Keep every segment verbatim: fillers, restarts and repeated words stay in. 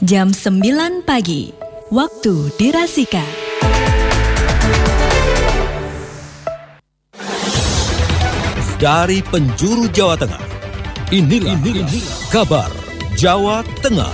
jam sembilan pagi, waktu dirasika. Dari penjuru Jawa Tengah, inilah, inilah kabar Jawa Tengah.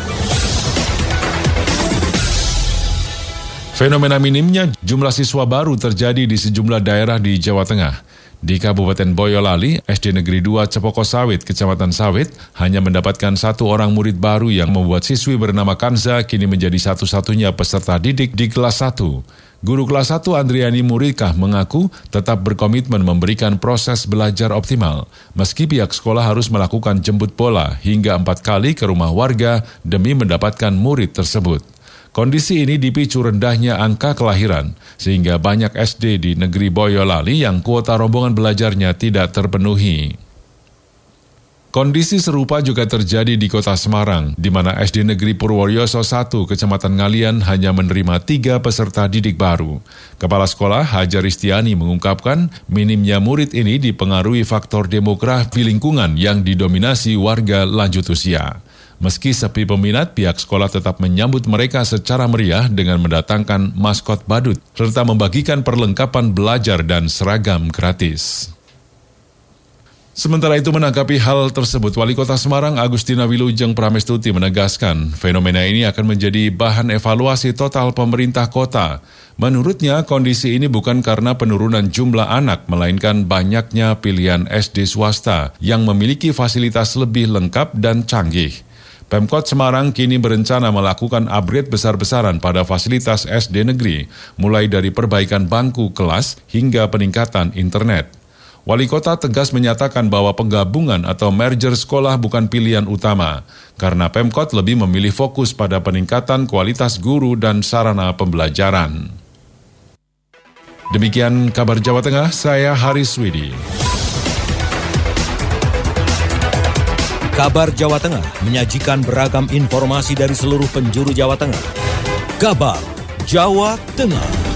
Fenomena minimnya jumlah siswa baru terjadi di sejumlah daerah di Jawa Tengah. Di Kabupaten Boyolali, S D Negeri dua Cepoko Sawit, Kecamatan Sawit, hanya mendapatkan satu orang murid baru yang membuat siswi bernama Kanza kini menjadi satu-satunya peserta didik di kelas satu. Guru kelas satu Andriani Murikah mengaku tetap berkomitmen memberikan proses belajar optimal, meski pihak sekolah harus melakukan jemput bola hingga empat kali ke rumah warga demi mendapatkan murid tersebut. Kondisi ini dipicu rendahnya angka kelahiran, sehingga banyak S D di negeri Boyolali yang kuota rombongan belajarnya tidak terpenuhi. Kondisi serupa juga terjadi di kota Semarang, di mana S D Negeri Purwoyoso satu, Kecamatan Ngalian hanya menerima tiga peserta didik baru. Kepala Sekolah Hajar Istiani mengungkapkan minimnya murid ini dipengaruhi faktor demografi lingkungan yang didominasi warga lanjut usia. Meski sepi peminat, pihak sekolah tetap menyambut mereka secara meriah dengan mendatangkan maskot badut, serta membagikan perlengkapan belajar dan seragam gratis. Sementara itu menanggapi hal tersebut, Wali Kota Semarang Agustina Wilujeng Pramestuti menegaskan fenomena ini akan menjadi bahan evaluasi total pemerintah kota. Menurutnya, kondisi ini bukan karena penurunan jumlah anak, melainkan banyaknya pilihan S D swasta yang memiliki fasilitas lebih lengkap dan canggih. Pemkot Semarang kini berencana melakukan upgrade besar-besaran pada fasilitas S D negeri, mulai dari perbaikan bangku kelas hingga peningkatan internet. Wali Kota tegas menyatakan bahwa penggabungan atau merger sekolah bukan pilihan utama, karena Pemkot lebih memilih fokus pada peningkatan kualitas guru dan sarana pembelajaran. Demikian kabar Jawa Tengah, saya Haris Widi. Kabar Jawa Tengah menyajikan beragam informasi dari seluruh penjuru Jawa Tengah. Kabar Jawa Tengah.